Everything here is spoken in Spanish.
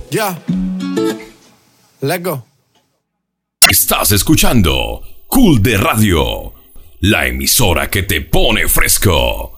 Ya. Let's go. Estás escuchando Cool de Radio, la emisora que te pone fresco.